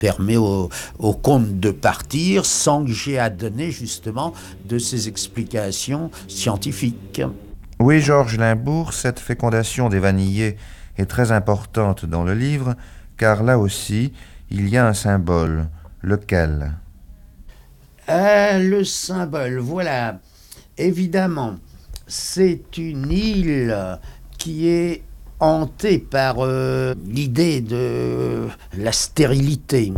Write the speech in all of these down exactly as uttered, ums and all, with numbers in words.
permet au, au conte de partir sans que j'ai à donner justement de ces explications scientifiques. Oui, Georges Limbourg, cette fécondation des vanillés est très importante dans le livre, car là aussi, il y a un symbole. Lequel? Ah, le symbole, voilà. Évidemment, c'est une île qui est hantée par euh, l'idée de la stérilité.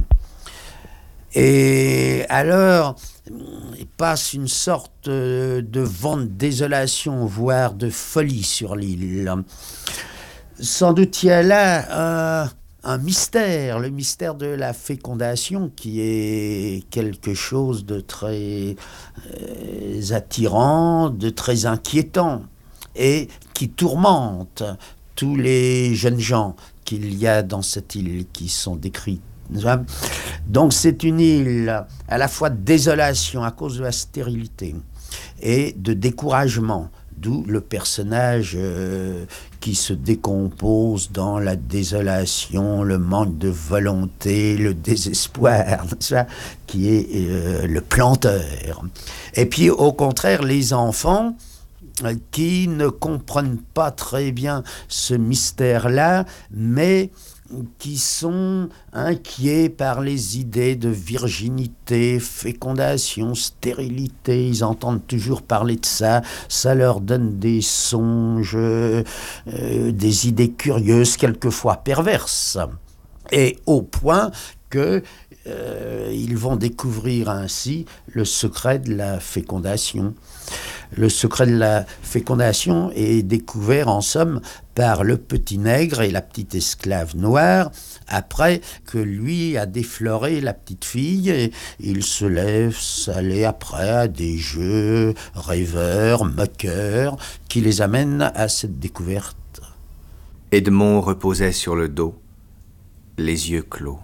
Et alors, il passe une sorte de vent de désolation, voire de folie sur l'île. Sans doute il y a là un, un mystère, le mystère de la fécondation, qui est quelque chose de très euh, attirant, de très inquiétant, et qui tourmente tous les jeunes gens qu'il y a dans cette île qui sont décrits. Donc c'est une île à la fois de désolation à cause de la stérilité et de découragement, d'où le personnage euh, qui se décompose dans la désolation, le manque de volonté, le désespoir, ça, qui est euh, le planteur. Et puis au contraire, les enfants euh, qui ne comprennent pas très bien ce mystère-là, mais qui sont inquiets par les idées de virginité, fécondation, stérilité. Ils entendent toujours parler de ça. Ça leur donne des songes, euh, des idées curieuses, quelquefois perverses. Et au point que euh, ils vont découvrir ainsi le secret de la fécondation. Le secret de la fécondation est découvert en somme par le petit nègre et la petite esclave noire après que lui a défloré la petite fille, et il se laisse aller après à des jeux rêveurs, moqueurs, qui les amènent à cette découverte. Edmond reposait sur le dos, les yeux clos.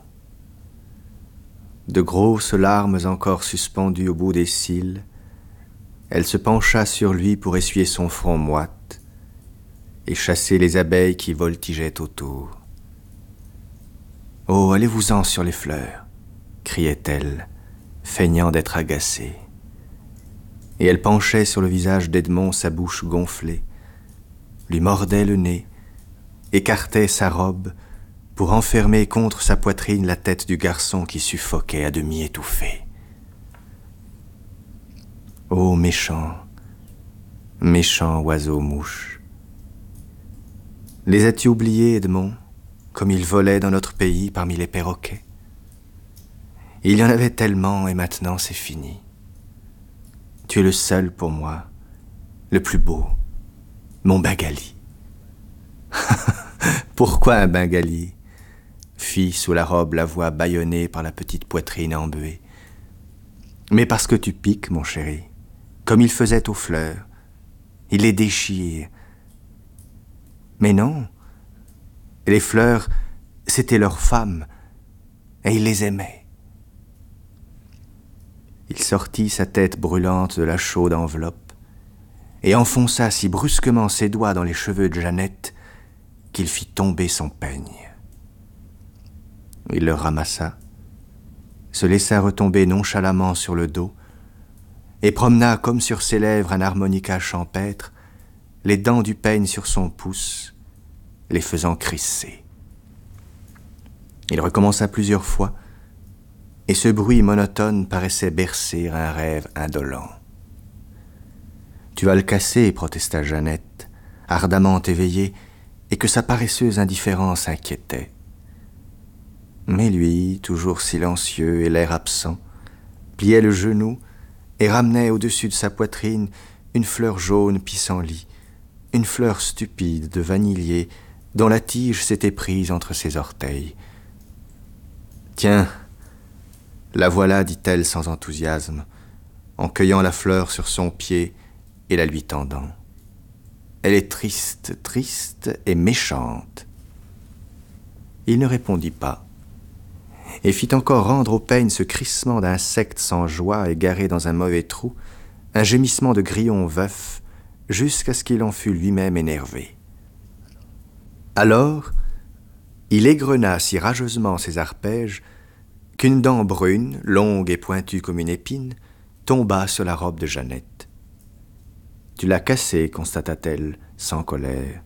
De grosses larmes encore suspendues au bout des cils, elle se pencha sur lui pour essuyer son front moite et chasser les abeilles qui voltigeaient autour. « Oh, allez-vous-en sur les fleurs !» criait-elle, feignant d'être agacée. Et elle penchait sur le visage d'Edmond sa bouche gonflée, lui mordait le nez, écartait sa robe pour enfermer contre sa poitrine la tête du garçon qui suffoquait à demi étouffé. Ô méchant, méchant oiseau-mouche, les as-tu oubliés, Edmond, comme ils volaient dans notre pays parmi les perroquets? Il y en avait tellement, et maintenant c'est fini. Tu es le seul pour moi, le plus beau, mon bengali. Pourquoi un bengali? Fit sous la robe la voix bâillonnée par la petite poitrine embuée. Mais parce que tu piques, mon chéri, comme il faisait aux fleurs. Il les déchire. Mais non, les fleurs, c'était leurs femmes, et il les aimait. Il sortit sa tête brûlante de la chaude enveloppe et enfonça si brusquement ses doigts dans les cheveux de Jeannette qu'il fit tomber son peigne. Il le ramassa, se laissa retomber nonchalamment sur le dos et promena comme sur ses lèvres un harmonica champêtre, les dents du peigne sur son pouce, les faisant crisser. Il recommença plusieurs fois, et ce bruit monotone paraissait bercer un rêve indolent. « Tu vas le casser, » protesta Jeannette, ardemment éveillée, et que sa paresseuse indifférence inquiétait. Mais lui, toujours silencieux et l'air absent, pliait le genou et ramenait au-dessus de sa poitrine une fleur jaune pissenlit, une fleur stupide de vanillier dont la tige s'était prise entre ses orteils. « Tiens, la voilà, dit-elle sans enthousiasme, en cueillant la fleur sur son pied et la lui tendant. Elle est triste, triste et méchante. » Il ne répondit pas, et fit encore rendre au peigne ce crissement d'insectes sans joie égarés dans un mauvais trou, un gémissement de grillon veuf, jusqu'à ce qu'il en fût lui-même énervé. Alors, il égrena si rageusement ses arpèges qu'une dent brune, longue et pointue comme une épine, tomba sur la robe de Jeannette. « Tu l'as cassée, constata-t-elle, sans colère.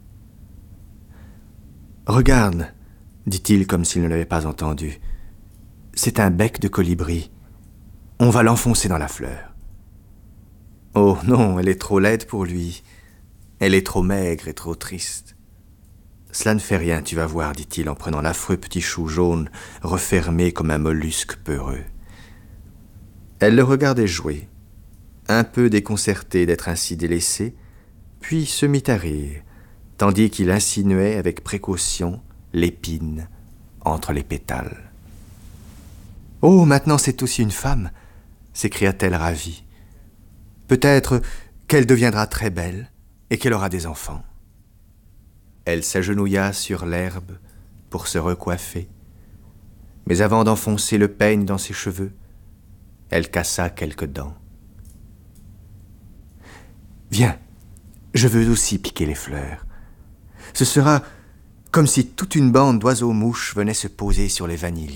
« Regarde, dit-il comme s'il ne l'avait pas entendu. C'est un bec de colibri. On va l'enfoncer dans la fleur. Oh non, elle est trop laide pour lui. Elle est trop maigre et trop triste. Cela ne fait rien, tu vas voir, dit-il en prenant l'affreux petit chou jaune, refermé comme un mollusque peureux. Elle le regardait jouer, un peu déconcertée d'être ainsi délaissée, puis se mit à rire, tandis qu'il insinuait avec précaution l'épine entre les pétales. « Oh, maintenant c'est aussi une femme !» s'écria-t-elle ravie. « Peut-être qu'elle deviendra très belle et qu'elle aura des enfants. » Elle s'agenouilla sur l'herbe pour se recoiffer, mais avant d'enfoncer le peigne dans ses cheveux, elle cassa quelques dents. « Viens, je veux aussi piquer les fleurs. Ce sera comme si toute une bande d'oiseaux-mouches venait se poser sur les vanilliers. »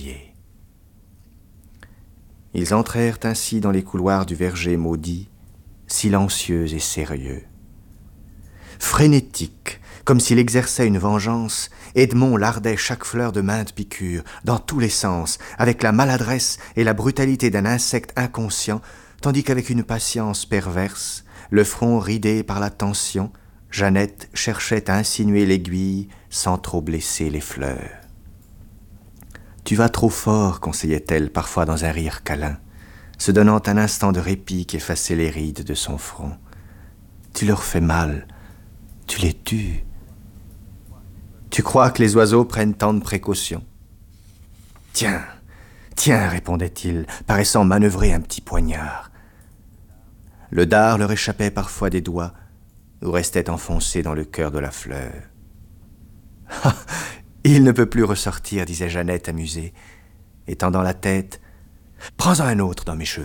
Ils entrèrent ainsi dans les couloirs du verger maudit, silencieux et sérieux. Frénétique, comme s'il exerçait une vengeance, Edmond lardait chaque fleur de maintes piqûres, dans tous les sens, avec la maladresse et la brutalité d'un insecte inconscient, tandis qu'avec une patience perverse, le front ridé par la tension, Jeannette cherchait à insinuer l'aiguille sans trop blesser les fleurs. « Tu vas trop fort, conseillait-elle parfois dans un rire câlin, se donnant un instant de répit qui effaçait les rides de son front. « Tu leur fais mal, tu les tues. Tu crois que les oiseaux prennent tant de précautions? »« Tiens, tiens, répondait-il, paraissant manœuvrer un petit poignard. Le dard leur échappait parfois des doigts ou restait enfoncé dans le cœur de la fleur. « Ah, il ne peut plus ressortir, disait Jeannette amusée, et tendant la tête. « Prends-en un autre dans mes cheveux. »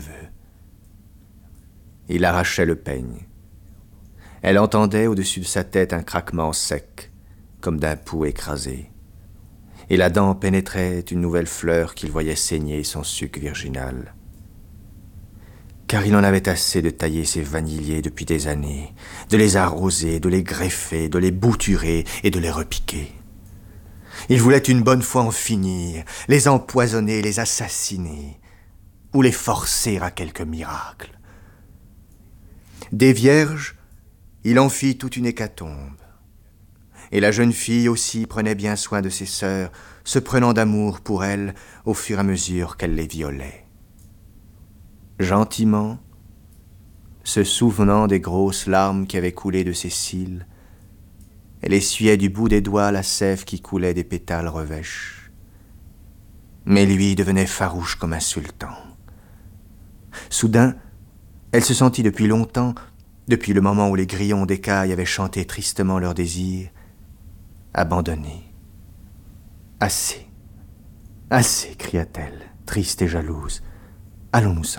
Il arrachait le peigne. Elle entendait au-dessus de sa tête un craquement sec, comme d'un pou écrasé, et la dent pénétrait une nouvelle fleur qu'il voyait saigner son suc virginal. Car il en avait assez de tailler ses vanilliers depuis des années, de les arroser, de les greffer, de les bouturer et de les repiquer. Il voulait une bonne fois en finir, les empoisonner, les assassiner, ou les forcer à quelque miracle. Des vierges, il en fit toute une hécatombe. Et la jeune fille aussi prenait bien soin de ses sœurs, se prenant d'amour pour elles au fur et à mesure qu'elle les violait. Gentiment, se souvenant des grosses larmes qui avaient coulé de ses cils, elle essuyait du bout des doigts la sève qui coulait des pétales revêches. Mais lui devenait farouche comme un sultan. Soudain, elle se sentit depuis longtemps, depuis le moment où les grillons d'écailles avaient chanté tristement leur désir, abandonnée. « Assez, assez, cria-t-elle, triste et jalouse. Allons-nous-en. »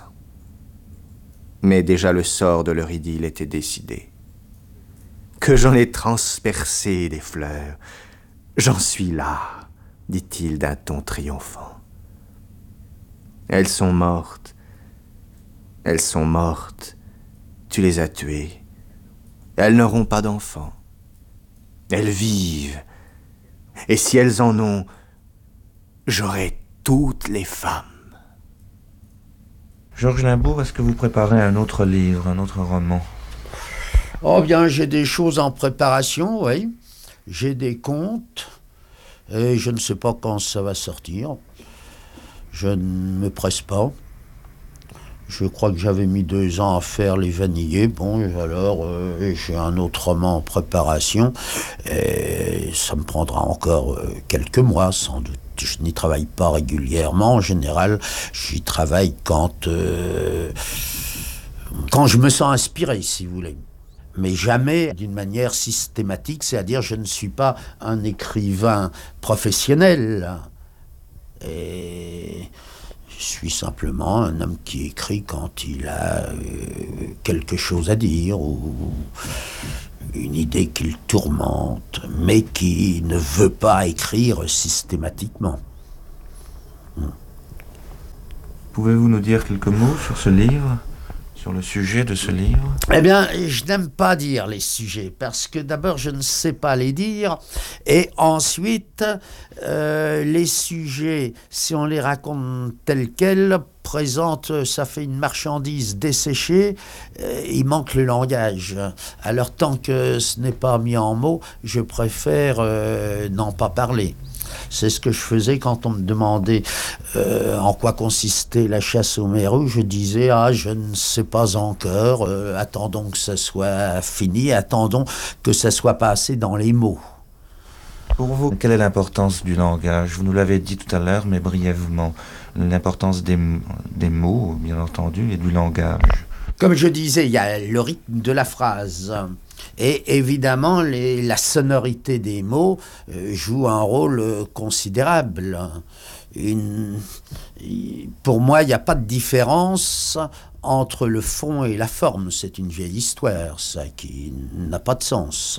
Mais déjà le sort de leur idylle était décidé. Que j'en ai transpercé des fleurs. J'en suis là, dit-il d'un ton triomphant. Elles sont mortes. Elles sont mortes. Tu les as tuées. Elles n'auront pas d'enfants. Elles vivent. Et si elles en ont, j'aurai toutes les femmes. Georges Limbourg, est-ce que vous préparez un autre livre, un autre roman? Oh bien, j'ai des choses en préparation, oui. J'ai des contes, et je ne sais pas quand ça va sortir. Je ne me presse pas. Je crois que j'avais mis deux ans à faire Les Vanillés. Bon, alors, euh, j'ai un autre roman en préparation, et ça me prendra encore euh, quelques mois, sans doute. Je n'y travaille pas régulièrement. En général, j'y travaille quand, euh, quand je me sens inspiré, si vous voulez. Mais jamais d'une manière systématique, c'est-à-dire je ne suis pas un écrivain professionnel. Et je suis simplement un homme qui écrit quand il a euh, quelque chose à dire ou une idée qu'il tourmente, mais qui ne veut pas écrire systématiquement. Pouvez-vous nous dire quelques mots sur ce livre, sur le sujet de ce livre? Eh bien, je n'aime pas dire les sujets, parce que d'abord, je ne sais pas les dire, et ensuite, euh, les sujets, si on les raconte tels quels, présentent, ça fait une marchandise desséchée, euh, il manque le langage. Alors, tant que ce n'est pas mis en mots, je préfère euh, n'en pas parler. C'est ce que je faisais quand on me demandait euh, en quoi consistait la chasse aux mérous. Je disais, ah, je ne sais pas encore, euh, attendons que ça soit fini, attendons que ça soit passé dans les mots. Pour vous, quelle est l'importance du langage? Vous nous l'avez dit tout à l'heure, mais brièvement. L'importance des, des mots, bien entendu, et du langage. Comme je disais, il y a le rythme de la phrase. Et évidemment, les, la sonorité des mots euh, joue un rôle euh, considérable. Une, pour moi, il n'y a pas de différence entre le fond et la forme. C'est une vieille histoire, ça, qui n'a pas de sens.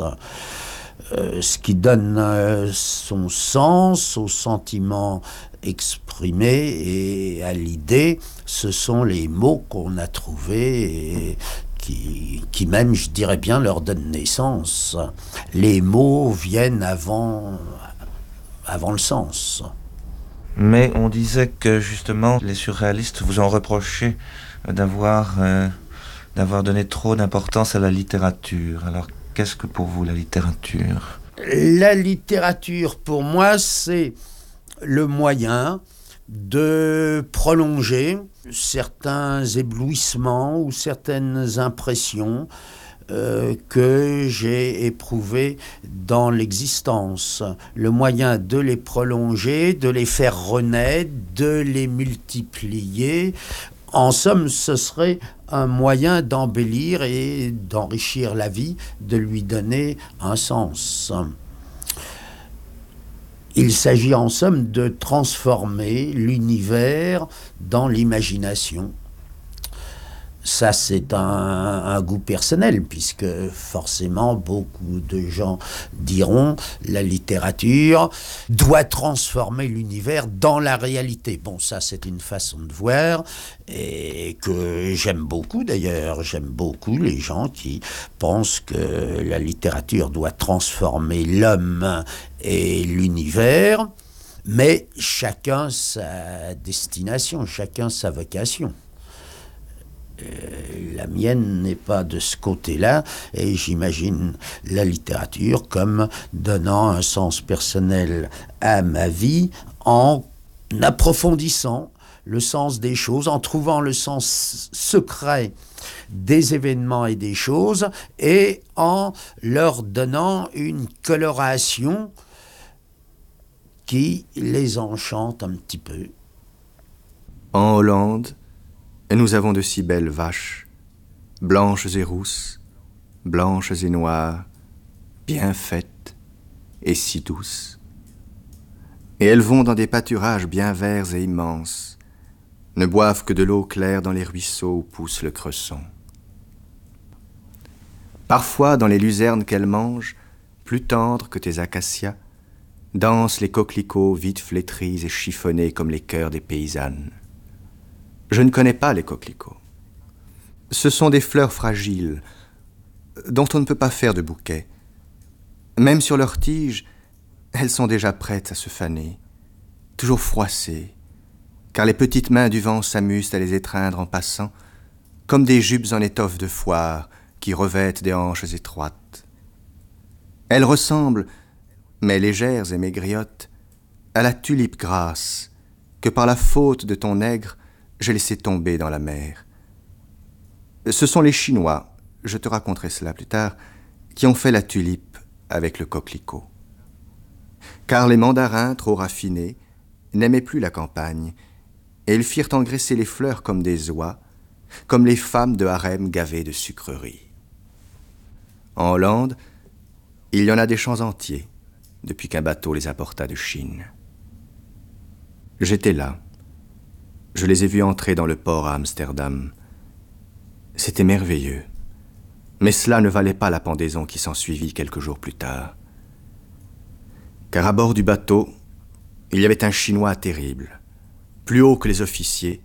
Euh, ce qui donne euh, son sens au sentiment exprimé et à l'idée, ce sont les mots qu'on a trouvés et Qui, qui même, je dirais bien, leur donne naissance. Les mots viennent avant, avant le sens. Mais on disait que, justement, les surréalistes vous ont reproché d'avoir, euh, d'avoir donné trop d'importance à la littérature. Alors, qu'est-ce que pour vous, la littérature? La littérature, pour moi, c'est le moyen de prolonger certains éblouissements ou certaines impressions euh, que j'ai éprouvées dans l'existence. Le moyen de les prolonger, de les faire renaître, de les multiplier. En somme, ce serait un moyen d'embellir et d'enrichir la vie, de lui donner un sens. Il s'agit en somme de transformer l'univers dans l'imagination. Ça, c'est un, un goût personnel, puisque forcément, beaucoup de gens diront la littérature doit transformer l'univers dans la réalité. Bon, ça, c'est une façon de voir, et que j'aime beaucoup d'ailleurs. J'aime beaucoup les gens qui pensent que la littérature doit transformer l'homme et l'univers, mais chacun sa destination, chacun sa vocation. Euh, la mienne n'est pas de ce côté-là, et j'imagine la littérature comme donnant un sens personnel à ma vie en approfondissant le sens des choses, en trouvant le sens secret des événements et des choses, et en leur donnant une coloration qui les enchante un petit peu. En Hollande, nous avons de si belles vaches, blanches et rousses, blanches et noires, bien faites et si douces. Et elles vont dans des pâturages bien verts et immenses, ne boivent que de l'eau claire dans les ruisseaux où pousse le cresson. Parfois, dans les luzernes qu'elles mangent, plus tendres que tes acacias, dansent les coquelicots vite flétris et chiffonnés comme les cœurs des paysannes. Je ne connais pas les coquelicots. Ce sont des fleurs fragiles, dont on ne peut pas faire de bouquet. Même sur leurs tiges, elles sont déjà prêtes à se faner, toujours froissées, car les petites mains du vent s'amusent à les étreindre en passant, comme des jupes en étoffe de foire qui revêtent des hanches étroites. Elles ressemblent, mais légères et maigriottes, à la tulipe grasse que par la faute de ton nègre, j'ai laissé tomber dans la mer. Ce sont les Chinois, je te raconterai cela plus tard, qui ont fait la tulipe avec le coquelicot. Car les mandarins, trop raffinés, n'aimaient plus la campagne, et ils firent engraisser les fleurs comme des oies, comme les femmes de harem gavées de sucreries. En Hollande, il y en a des champs entiers, depuis qu'un bateau les apporta de Chine. J'étais là. Je les ai vus entrer dans le port à Amsterdam. C'était merveilleux. Mais cela ne valait pas la pendaison qui s'ensuivit quelques jours plus tard. Car à bord du bateau, il y avait un Chinois terrible, plus haut que les officiers,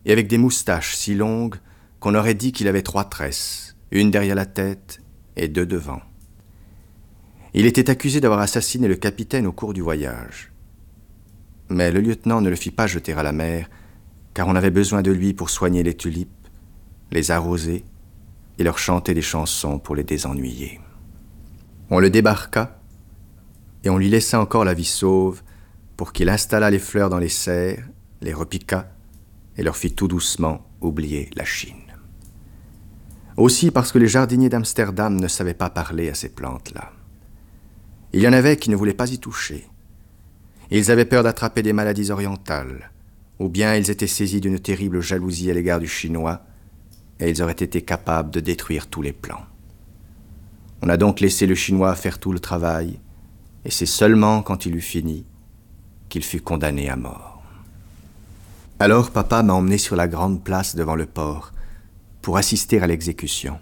et avec des moustaches si longues qu'on aurait dit qu'il avait trois tresses, une derrière la tête et deux devant. Il était accusé d'avoir assassiné le capitaine au cours du voyage. Mais le lieutenant ne le fit pas jeter à la mer, car on avait besoin de lui pour soigner les tulipes, les arroser et leur chanter des chansons pour les désennuyer. On le débarqua et on lui laissa encore la vie sauve pour qu'il installât les fleurs dans les serres, les repiquât et leur fit tout doucement oublier la Chine. Aussi parce que les jardiniers d'Amsterdam ne savaient pas parler à ces plantes-là. Il y en avait qui ne voulaient pas y toucher. Ils avaient peur d'attraper des maladies orientales, ou bien ils étaient saisis d'une terrible jalousie à l'égard du Chinois, et ils auraient été capables de détruire tous les plans. On a donc laissé le Chinois faire tout le travail, et c'est seulement quand il eut fini qu'il fut condamné à mort. Alors papa m'a emmené sur la grande place devant le port pour assister à l'exécution.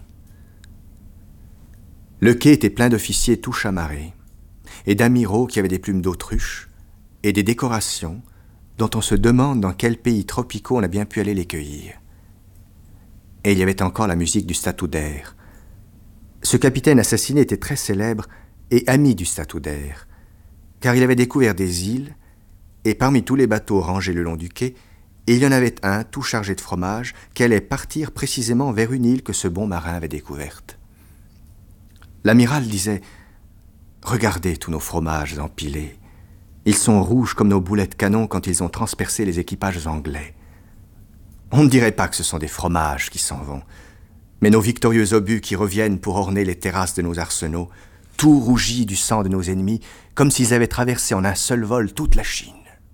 Le quai était plein d'officiers tout chamarrés, et d'amiraux qui avaient des plumes d'autruche, et des décorations dont on se demande dans quels pays tropicaux on a bien pu aller les cueillir. Et il y avait encore la musique du Statouder. Ce capitaine assassiné était très célèbre et ami du Statouder, car il avait découvert des îles, et parmi tous les bateaux rangés le long du quai, il y en avait un, tout chargé de fromage, qui allait partir précisément vers une île que ce bon marin avait découverte. L'amiral disait « Regardez tous nos fromages empilés. Ils sont rouges comme nos boulets de canon quand ils ont transpercé les équipages anglais. On ne dirait pas que ce sont des fromages qui s'en vont, mais nos victorieux obus qui reviennent pour orner les terrasses de nos arsenaux, tout rougis du sang de nos ennemis, comme s'ils avaient traversé en un seul vol toute la Chine. »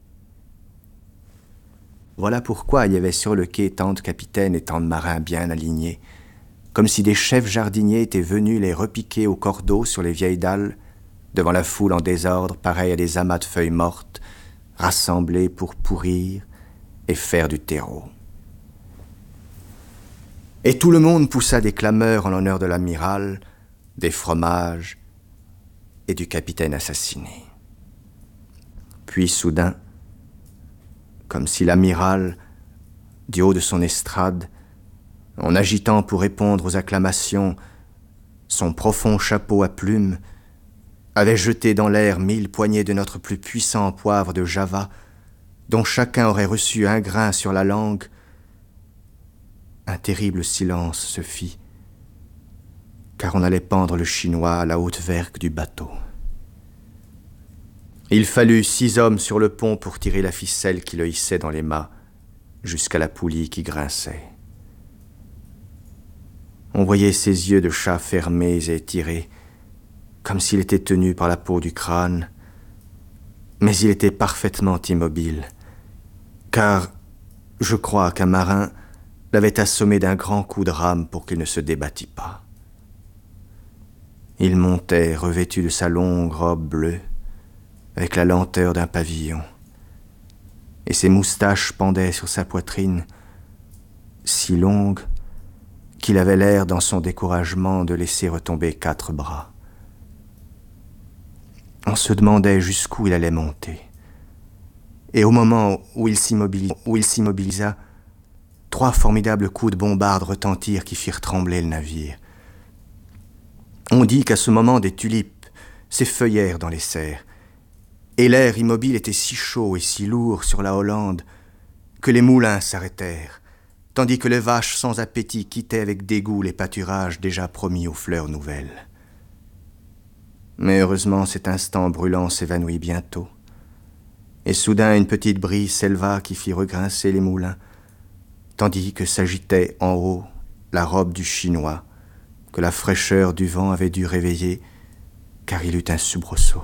Voilà pourquoi il y avait sur le quai tant de capitaines et tant de marins bien alignés, comme si des chefs jardiniers étaient venus les repiquer au cordeau sur les vieilles dalles, devant la foule en désordre, pareil à des amas de feuilles mortes, rassemblées pour pourrir et faire du terreau. Et tout le monde poussa des clameurs en l'honneur de l'amiral, des fromages et du capitaine assassiné. Puis soudain, comme si l'amiral, du haut de son estrade, en agitant pour répondre aux acclamations son profond chapeau à plumes, avait jeté dans l'air mille poignées de notre plus puissant poivre de Java, dont chacun aurait reçu un grain sur la langue, un terrible silence se fit, car on allait pendre le Chinois à la haute vergue du bateau. Il fallut six hommes sur le pont pour tirer la ficelle qui le hissait dans les mâts, jusqu'à la poulie qui grinçait. On voyait ses yeux de chat fermés et tirés, comme s'il était tenu par la peau du crâne, mais il était parfaitement immobile, car je crois qu'un marin l'avait assommé d'un grand coup de rame pour qu'il ne se débattît pas. Il montait, revêtu de sa longue robe bleue, avec la lenteur d'un pavillon, et ses moustaches pendaient sur sa poitrine, si longues qu'il avait l'air, dans son découragement, de laisser retomber quatre bras. On se demandait jusqu'où il allait monter. Et au moment où il s'immobilisa, où il s'immobilisa, trois formidables coups de bombarde retentirent qui firent trembler le navire. On dit qu'à ce moment des tulipes s'effeuillèrent dans les serres, et l'air immobile était si chaud et si lourd sur la Hollande que les moulins s'arrêtèrent, tandis que les vaches sans appétit quittaient avec dégoût les pâturages déjà promis aux fleurs nouvelles. Mais heureusement, cet instant brûlant s'évanouit bientôt, et soudain une petite brise s'éleva qui fit regrincer les moulins, tandis que s'agitait en haut la robe du Chinois, que la fraîcheur du vent avait dû réveiller, car il eut un soubresaut.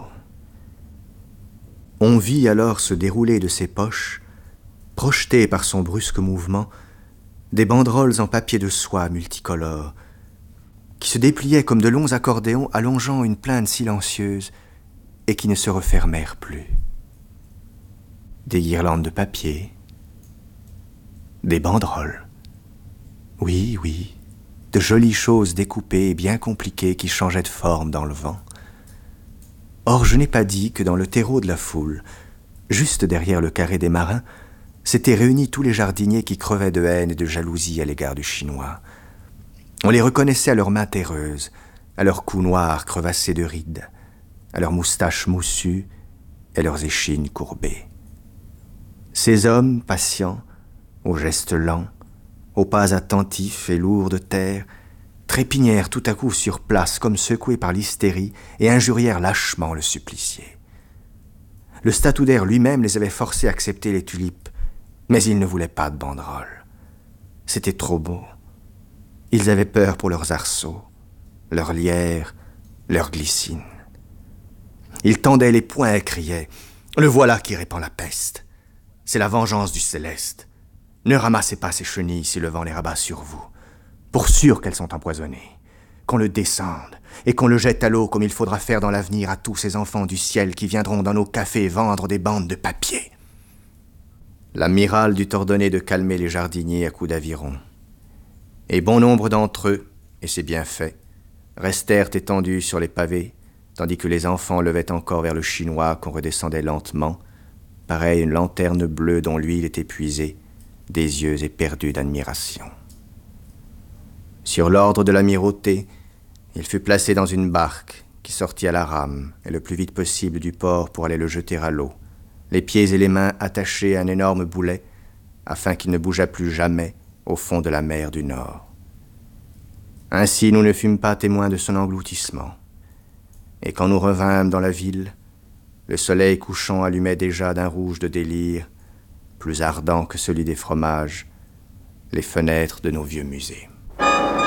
On vit alors se dérouler de ses poches, projetées par son brusque mouvement, des banderoles en papier de soie multicolores, qui se dépliaient comme de longs accordéons allongeant une plainte silencieuse et qui ne se refermèrent plus. Des guirlandes de papier, des banderoles. Oui, oui, de jolies choses découpées et bien compliquées qui changeaient de forme dans le vent. Or, je n'ai pas dit que dans le terreau de la foule, juste derrière le carré des marins, s'étaient réunis tous les jardiniers qui crevaient de haine et de jalousie à l'égard du Chinois. On les reconnaissait à leurs mains terreuses, à leurs cous noirs crevassés de rides, à leurs moustaches moussues et leurs échines courbées. Ces hommes patients, aux gestes lents, aux pas attentifs et lourds de terre, trépignèrent tout à coup sur place comme secoués par l'hystérie et injurièrent lâchement le supplicié. Le statutaire lui-même les avait forcés à accepter les tulipes, mais ils ne voulaient pas de banderoles. C'était trop beau. Ils avaient peur pour leurs arceaux, leurs lierres, leurs glycines. Ils tendaient les poings et criaient « Le voilà qui répand la peste. C'est la vengeance du céleste. Ne ramassez pas ces chenilles si le vent les rabat sur vous. Pour sûr qu'elles sont empoisonnées. Qu'on le descende et qu'on le jette à l'eau comme il faudra faire dans l'avenir à tous ces enfants du ciel qui viendront dans nos cafés vendre des bandes de papier. » L'amiral dut ordonner de calmer les jardiniers à coups d'aviron. Et bon nombre d'entre eux, et c'est bien fait, restèrent étendus sur les pavés, tandis que les enfants levaient encore vers le Chinois qu'on redescendait lentement, pareil à une lanterne bleue dont l'huile est épuisée, des yeux éperdus d'admiration. Sur l'ordre de l'amirauté, il fut placé dans une barque qui sortit à la rame et le plus vite possible du port pour aller le jeter à l'eau, les pieds et les mains attachés à un énorme boulet, afin qu'il ne bougeât plus jamais au fond de la mer du Nord. Ainsi nous ne fûmes pas témoins de son engloutissement, et quand nous revînmes dans la ville, le soleil couchant allumait déjà d'un rouge de délire, plus ardent que celui des fromages, les fenêtres de nos vieux musées.